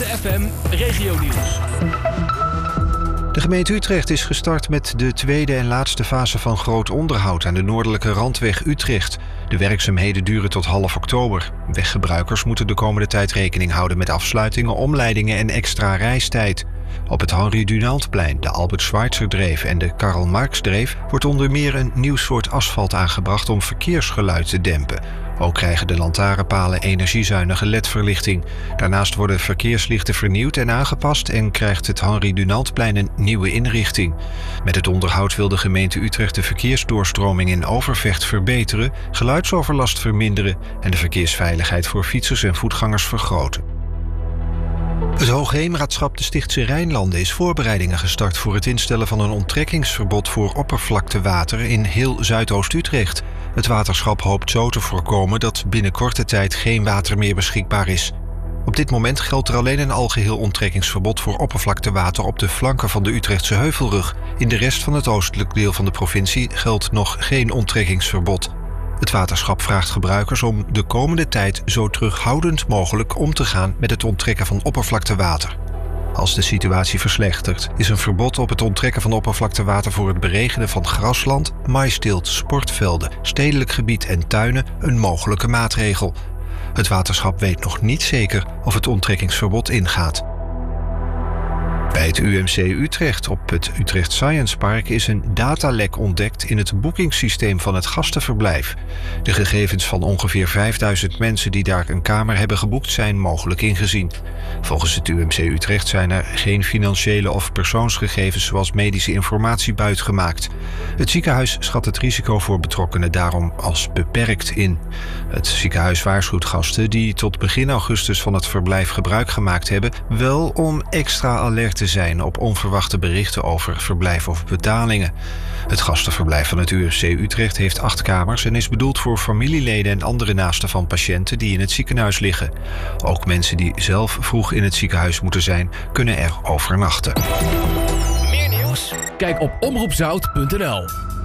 Hoogte FM Regionieuws. De gemeente Utrecht is gestart met de tweede en laatste fase van groot onderhoud aan de noordelijke randweg Utrecht. De werkzaamheden duren tot half oktober. Weggebruikers moeten de komende tijd rekening houden met afsluitingen, omleidingen en extra reistijd. Op het Henri Dunantplein, de Albert Schweitzerdreef en de Karl Marxdreef wordt onder meer een nieuw soort asfalt aangebracht om verkeersgeluid te dempen. Ook krijgen de lantaarnpalen energiezuinige LED-verlichting. Daarnaast worden verkeerslichten vernieuwd en aangepast en krijgt het Henri Dunantplein een nieuwe inrichting. Met het onderhoud wil de gemeente Utrecht de verkeersdoorstroming in Overvecht verbeteren, geluidsoverlast verminderen en de verkeersveiligheid voor fietsers en voetgangers vergroten. Het Hoogheemraadschap de Stichtse Rijnlanden is voorbereidingen gestart voor het instellen van een onttrekkingsverbod voor oppervlaktewater in heel Zuidoost-Utrecht. Het waterschap hoopt zo te voorkomen dat binnen korte tijd geen water meer beschikbaar is. Op dit moment geldt er alleen een algeheel onttrekkingsverbod voor oppervlaktewater op de flanken van de Utrechtse Heuvelrug. In de rest van het oostelijk deel van de provincie geldt nog geen onttrekkingsverbod. Het waterschap vraagt gebruikers om de komende tijd zo terughoudend mogelijk om te gaan met het onttrekken van oppervlaktewater. Als de situatie verslechtert, is een verbod op het onttrekken van oppervlaktewater voor het beregenen van grasland, maaisteelt, sportvelden, stedelijk gebied en tuinen een mogelijke maatregel. Het waterschap weet nog niet zeker of het onttrekkingsverbod ingaat. Bij het UMC Utrecht op het Utrecht Science Park is een datalek ontdekt in het boekingssysteem van het gastenverblijf. De gegevens van ongeveer 5000 mensen die daar een kamer hebben geboekt zijn mogelijk ingezien. Volgens het UMC Utrecht zijn er geen financiële of persoonsgegevens zoals medische informatie buitgemaakt. Het ziekenhuis schat het risico voor betrokkenen daarom als beperkt in. Het ziekenhuis waarschuwt gasten die tot begin augustus van het verblijf gebruik gemaakt hebben wel om extra alert te zijn op onverwachte berichten over verblijf of betalingen. Het gastenverblijf van het UMC Utrecht heeft 8 kamers en is bedoeld voor familieleden en andere naasten van patiënten die in het ziekenhuis liggen. Ook mensen die zelf vroeg in het ziekenhuis moeten zijn, kunnen er overnachten. Meer nieuws? Kijk op omroepzout.nl.